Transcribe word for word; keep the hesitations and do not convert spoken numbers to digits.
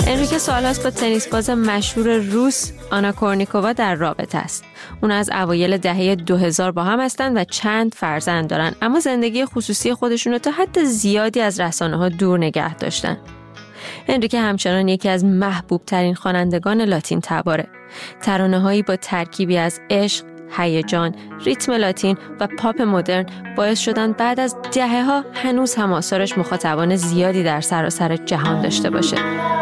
انریکه سالهاست با تنیس باز مشهور روس آنا کورنیکووا در رابطه است. اون از اوایل دهه دو هزار با هم هستن و چند فرزند دارن، اما زندگی خصوصی خودشون رو تا حد زیادی از رسانه‌ها دور نگه داشتن. انریکه همچنان یکی از محبوب ترین خوانندگان لاتین تباره. ترانه‌هایی با ترکیبی از عشق، هیجان، ریتم لاتین و پاپ مدرن باعث شدن بعد از دهه‌ها هنوز هم آثارش مخاطبان زیادی در سراسر جهان داشته باشه.